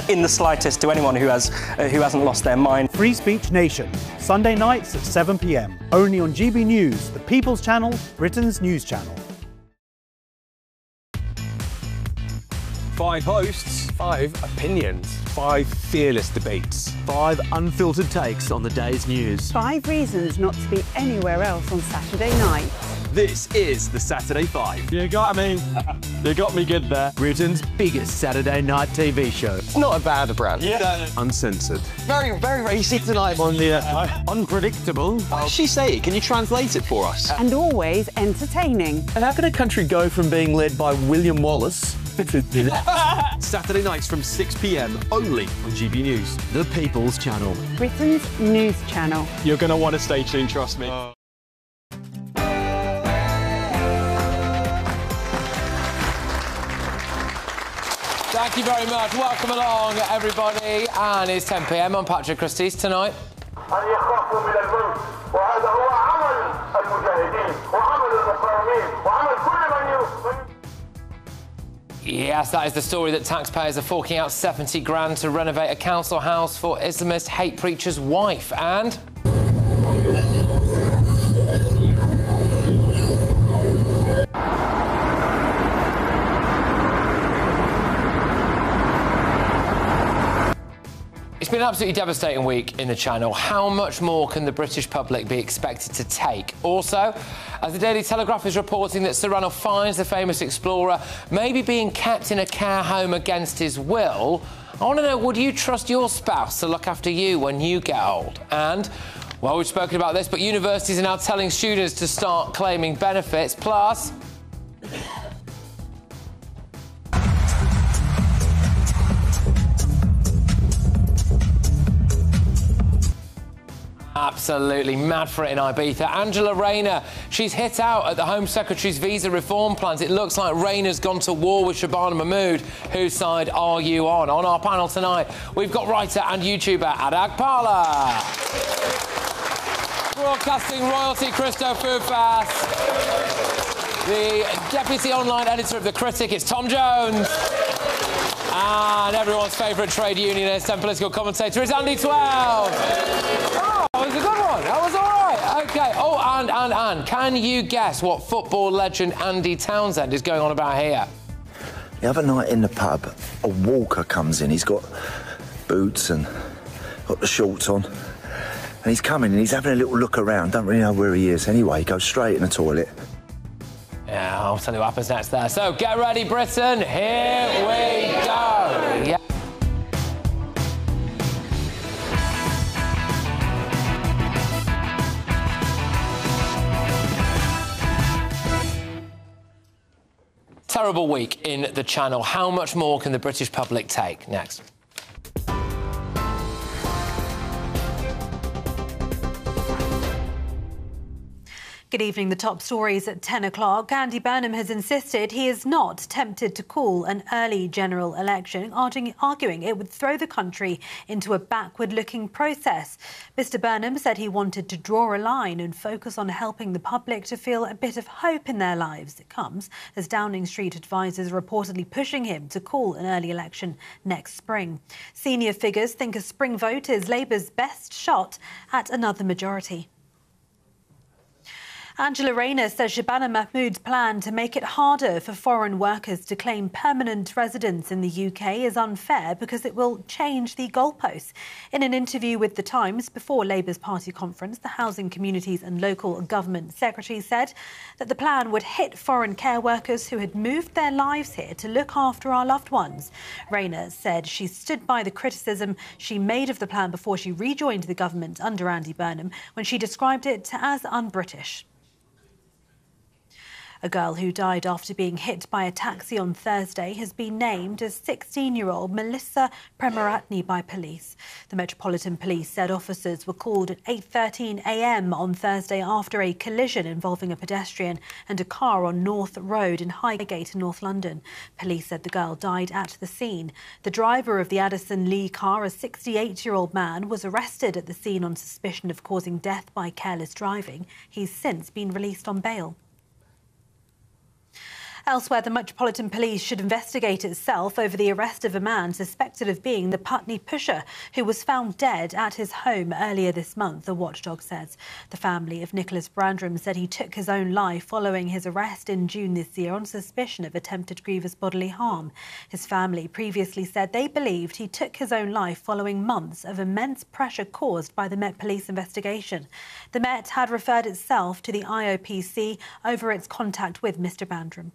in the slightest to anyone who hasn't lost their mind. Free Speech Nation, Sunday nights at 7 p.m. Only on GB News, the People's Channel, Britain's news channel. 5 hosts, 5 opinions, 5 fearless debates, 5 unfiltered takes on the day's news. 5 reasons not to be anywhere else on Saturday night. This is the Saturday 5. You got me good there. Britain's biggest Saturday night TV show. It's not a bad brand. Yeah. Uncensored. Very, very racy tonight. On the unpredictable. What did she say? Can you translate it for us? And always entertaining. And how can a country go from being led by William Wallace Saturday nights from 6 p.m. only on GB News. The People's Channel. Britain's news channel. You're going to want to stay tuned, trust me. Thank you very much. Welcome along, everybody. And it's 10 p.m. I'm Patrick Christie's tonight. Yes, that is the story that taxpayers are forking out 70 grand to renovate a council house for Islamist hate preacher's wife. And it's been an absolutely devastating week in the Channel. How much more can the British public be expected to take? Also, as the Daily Telegraph is reporting that Sir Ranulph Fiennes, the famous explorer, may be being kept in a care home against his will, I want to know, would you trust your spouse to look after you when you get old? And, well, we've spoken about this, but universities are now telling students to start claiming benefits, plus absolutely mad for it in Ibiza. Angela Rayner, she's hit out at the Home Secretary's visa reform plans. It looks like Rayner's gone to war with Shabana Mahmood. Whose side are you on? On our panel tonight, we've got writer and YouTuber Adag Parla. Broadcasting royalty Christo Foufas. The deputy online editor of The Critic, it's Tom Jones. And everyone's favourite trade unionist and political commentator is Andy Twelve. Oh, that was a good one. That was all right. OK. Oh, and can you guess what football legend Andy Townsend is going on about here? The other night in the pub, a walker comes in. He's got boots and got the shorts on. And he's coming and he's having a little look around. Don't really know where he is. Anyway, he goes straight in the toilet. Yeah, I'll tell you what happens next there. So, get ready, Britain. Here we go. Yeah. Terrible week in the Channel. How much more can the British public take? Next. Good evening. The top stories at 10 o'clock. Andy Burnham has insisted he is not tempted to call an early general election, arguing it would throw the country into a backward-looking process. Mr Burnham said he wanted to draw a line and focus on helping the public to feel a bit of hope in their lives. It comes as Downing Street advisers are reportedly pushing him to call an early election next spring. Senior figures think a spring vote is Labour's best shot at another majority. Angela Rayner says Shabana Mahmood's plan to make it harder for foreign workers to claim permanent residence in the UK is unfair because it will change the goalposts. In an interview with The Times before Labour's party conference, the Housing, Communities and Local Government Secretary said that the plan would hit foreign care workers who had moved their lives here to look after our loved ones. Rayner said she stood by the criticism she made of the plan before she rejoined the government under Andy Burnham when she described it as un-British. A girl who died after being hit by a taxi on Thursday has been named as 16-year-old Melissa Premaratne by police. The Metropolitan Police said officers were called at 8:13 a.m. on Thursday after a collision involving a pedestrian and a car on North Road in Highgate in North London. Police said the girl died at the scene. The driver of the Addison Lee car, a 68-year-old man, was arrested at the scene on suspicion of causing death by careless driving. He's since been released on bail. Elsewhere, the Metropolitan Police should investigate itself over the arrest of a man suspected of being the Putney pusher who was found dead at his home earlier this month, the watchdog says. The family of Nicholas Brandram said he took his own life following his arrest in June this year on suspicion of attempted grievous bodily harm. His family previously said they believed he took his own life following months of immense pressure caused by the Met Police investigation. The Met had referred itself to the IOPC over its contact with Mr Brandram.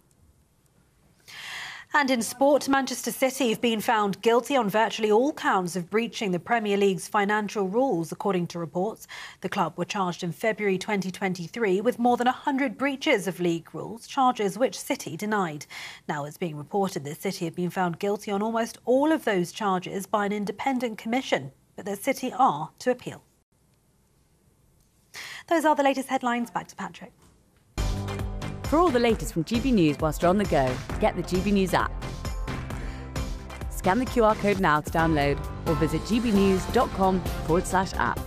And in sport, Manchester City have been found guilty on virtually all counts of breaching the Premier League's financial rules, according to reports. The club were charged in February 2023 with more than 100 breaches of league rules, charges which City denied. Now it's being reported that City have been found guilty on almost all of those charges by an independent commission, but that City are to appeal. Those are the latest headlines. Back to Patrick. For all the latest from GB News whilst you're on the go, get the GB News app. Scan the QR code now to download or visit gbnews.com/app.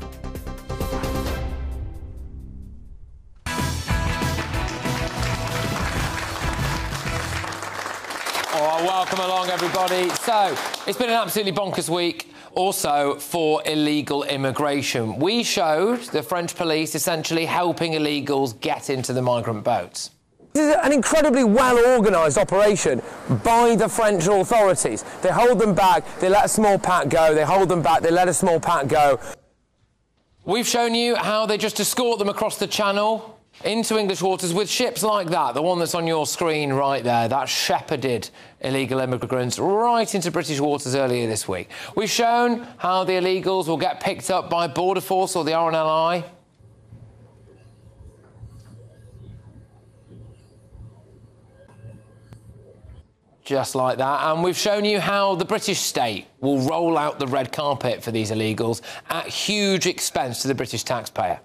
Oh, welcome along, everybody. So, it's been an absolutely bonkers week, also for illegal immigration. We showed the French police essentially helping illegals get into the migrant boats. This is an incredibly well-organised operation by the French authorities. They hold them back, they let a small pack go, they hold them back, they let a small pack go. We've shown you how they just escort them across the channel into English waters with ships like that, the one that's on your screen right there, that shepherded illegal immigrants right into British waters earlier this week. We've shown how the illegals will get picked up by Border Force or the RNLI. Just like that. And we've shown you how the British state will roll out the red carpet for these illegals at huge expense to the British taxpayer.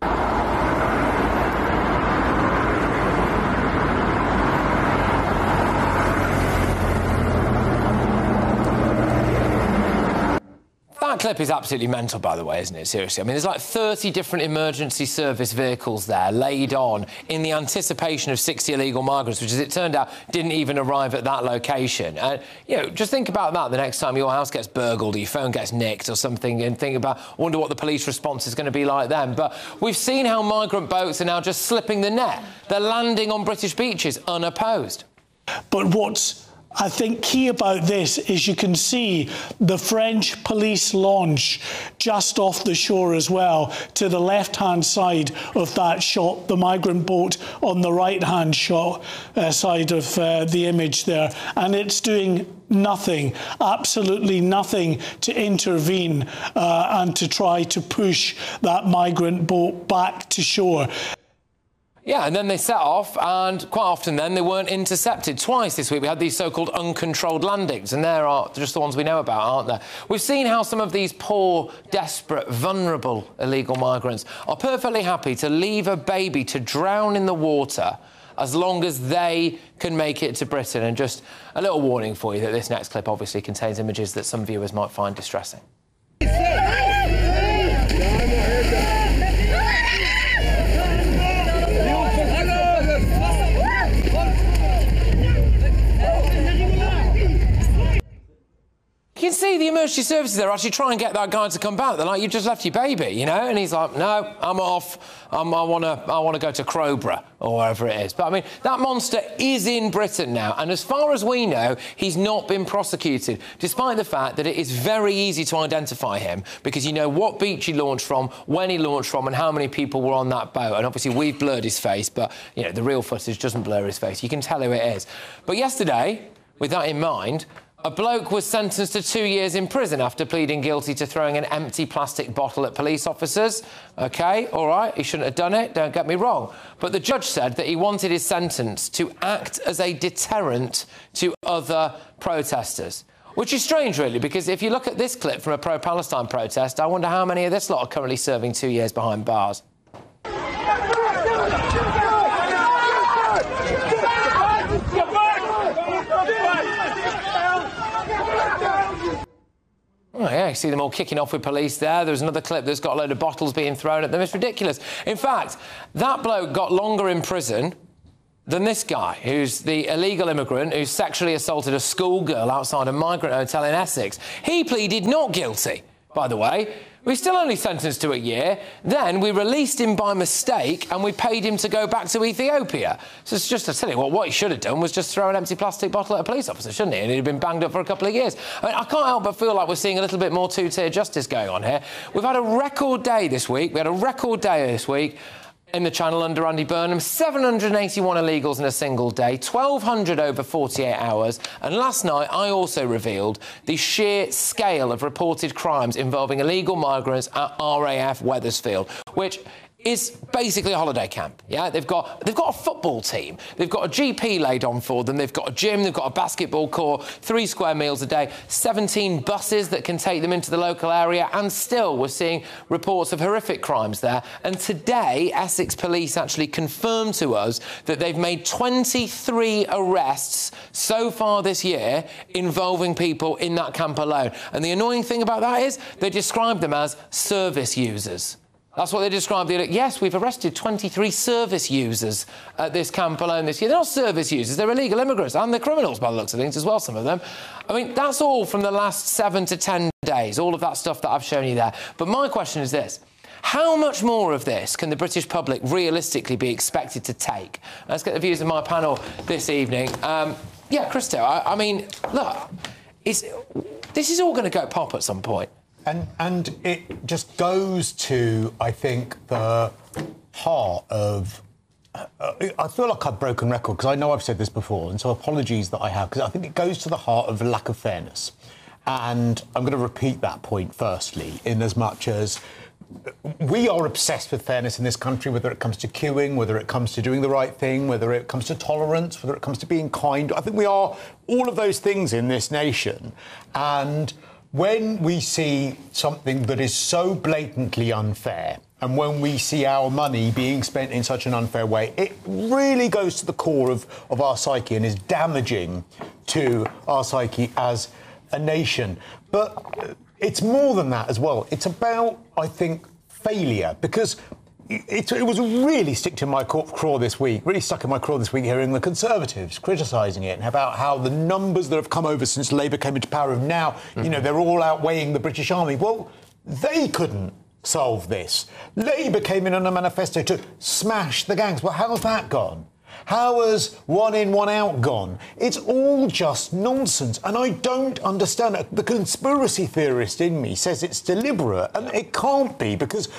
That clip is absolutely mental, by the way, isn't it? Seriously. I mean, there's like 30 different emergency service vehicles there laid on in the anticipation of 60 illegal migrants, which, as it turned out, didn't even arrive at that location. And, you know, just think about that the next time your house gets burgled or your phone gets nicked or something, and think about, wonder what the police response is going to be like then. But we've seen how migrant boats are now just slipping the net. They're landing on British beaches unopposed. But what's I think key about this is you can see the French police launch just off the shore as well, to the left-hand side of that shot, the migrant boat on the right-hand side of the image there. And it's doing nothing, absolutely nothing to intervene and to try to push that migrant boat back to shore. Yeah, and then they set off, and quite often then they weren't intercepted. Twice this week we had these so-called uncontrolled landings, and there are just the ones we know about, aren't there? We've seen how some of these poor, desperate, vulnerable illegal migrants are perfectly happy to leave a baby to drown in the water as long as they can make it to Britain. And just a little warning for you that this next clip obviously contains images that some viewers might find distressing. You can see the emergency services there actually try and get that guy to come back. They're like, you just left your baby, you know? And he's like, no, I'm off. I want to go to Crowborough or wherever it is. But, I mean, that monster is in Britain now. And as far as we know, he's not been prosecuted, despite the fact that it is very easy to identify him because you know what beach he launched from, when he launched from, and how many people were on that boat. And obviously we've blurred his face, but, you know, the real footage doesn't blur his face. You can tell who it is. But yesterday, with that in mind, a bloke was sentenced to 2 years in prison after pleading guilty to throwing an empty plastic bottle at police officers. OK, all right, he shouldn't have done it, don't get me wrong. But the judge said that he wanted his sentence to act as a deterrent to other protesters. Which is strange, really, because if you look at this clip from a pro-Palestine protest, I wonder how many of this lot are currently serving 2 years behind bars. Oh, yeah, you see them all kicking off with police there. There's another clip that's got a load of bottles being thrown at them. It's ridiculous. In fact, that bloke got longer in prison than this guy, who's the illegal immigrant who sexually assaulted a schoolgirl outside a migrant hotel in Essex. He pleaded not guilty, by the way. We're still only sentenced to a year. Then we released him by mistake and we paid him to go back to Ethiopia. So it's just to tell you what he should have done was just throw an empty plastic bottle at a police officer, shouldn't he? And he'd have been banged up for a couple of years. I mean, I can't help but feel like we're seeing a little bit more two-tier justice going on here. We've had a record day this week. We had a record day this week in the Channel under Andy Burnham. 781 illegals in a single day, 1,200 over 48 hours. And last night, I also revealed the sheer scale of reported crimes involving illegal migrants at RAF Wethersfield, which is basically a holiday camp. Yeah, they've got a football team, they've got a GP laid on for them, they've got a gym, they've got a basketball court, 3 square meals a day, 17 buses that can take them into the local area, and still we're seeing reports of horrific crimes there. And today, Essex Police actually confirmed to us that they've made 23 arrests so far this year involving people in that camp alone. And the annoying thing about that is they describe them as service users. That's what they described. Yes, we've arrested 23 service users at this camp alone this year. They're not service users, they're illegal immigrants, and they're criminals by the looks of things as well, some of them. I mean, that's all from the last 7 to 10 days, all of that stuff that I've shown you there. But my question is this. How much more of this can the British public realistically be expected to take? Let's get the views of my panel this evening. Yeah, Christo, I mean, look, this is all going to go pop at some point. And it just goes to, I think, the heart of... I feel like I've broken record, because I know I've said this before, and so apologies that I have, because I think it goes to the heart of lack of fairness. And I'm going to repeat that point firstly, in as much as we are obsessed with fairness in this country, whether it comes to queuing, whether it comes to doing the right thing, whether it comes to tolerance, whether it comes to being kind. I think we are all of those things in this nation. And when we see something that is so blatantly unfair, and when we see our money being spent in such an unfair way, it really goes to the core of our psyche and is damaging to our psyche as a nation. But it's more than that as well. It's about, I think, failure, because it was really stuck in my craw this week, hearing the Conservatives criticising it and about how the numbers that have come over since Labour came into power have now, you know, they're all outweighing the British Army. Well, they couldn't solve this. Labour came in on a manifesto to smash the gangs. Well, how's that gone? How has one in, one out gone? It's all just nonsense, and I don't understand it. The conspiracy theorist in me says it's deliberate, and it can't be, because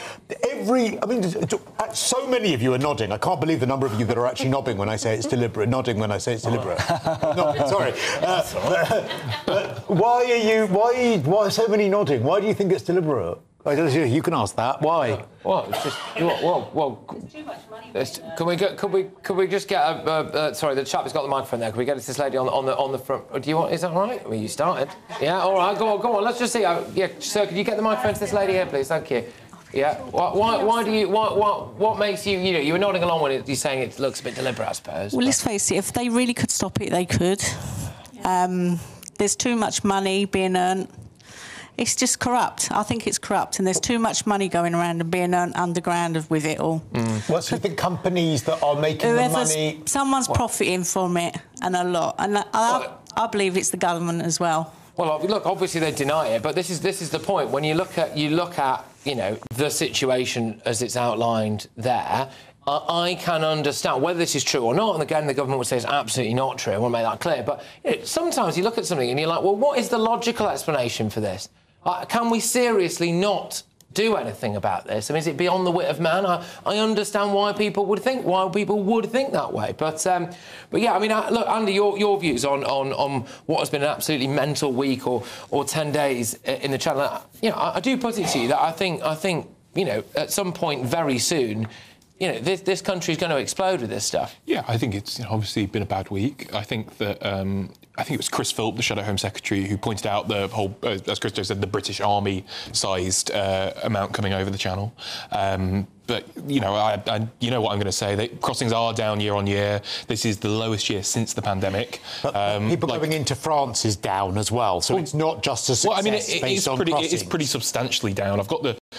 so many of you are nodding. I can't believe the number of you that are actually nodding when I say it's deliberate. Sorry. But why so many nodding? Why do you think it's deliberate? You can ask that. Why? Well, it's just... Well, there's too much money. Could we just get sorry, the chap who's got the microphone there. Could we get this lady on the front? Do you want... Is that all right? Well, you started. Yeah, all right, go on. Let's just see. Yeah, sir, could you get the microphone to this lady here, please? Thank you. Yeah. Why do you... What makes you... You know, you were nodding along when you're saying it looks a bit deliberate, I suppose. Well, let's face it, if they really could stop it, they could. There's too much money being earned. It's just corrupt. I think it's corrupt, and there's too much money going around and being earned underground with it all. Well, so you think companies that are making the money... Someone's profiting from it, and a lot. And I believe it's the government as well. Well, look, obviously they deny it, but this is the point. When you look at you know, the situation as it's outlined there, I can understand whether this is true or not, and again, the government would say it's absolutely not true. I want to make that clear. But sometimes you look at something and you're like, well, what is the logical explanation for this? Can we seriously not do anything about this? I mean, is it beyond the wit of man? I understand why people would think that way. But yeah, I mean, look, Andy, your views on what has been an absolutely mental week or 10 days in the Channel. You know, I do put it to you that I think you know, at some point very soon, you know, this country is going to explode with this stuff. Yeah, I think it's obviously been a bad week. I think that I think it was Chris Philp, the Shadow Home Secretary, who pointed out the whole, as Christo said, the British Army-sized amount coming over the Channel. But, you know, you know what I'm going to say. Crossings are down year on year. This is the lowest year since the pandemic. But people going into France is down as well, so it's not just a success based on crossings. It is pretty substantially down. I've got the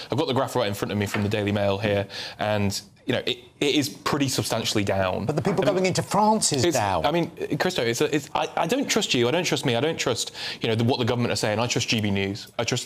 I've got the graph right in front of me from the Daily Mail here, and you know, it is pretty substantially down. But the people going into France is down. I mean, Christo, I don't trust you. I don't trust me. I don't trust, you know, what the government are saying. I trust GB News. I trust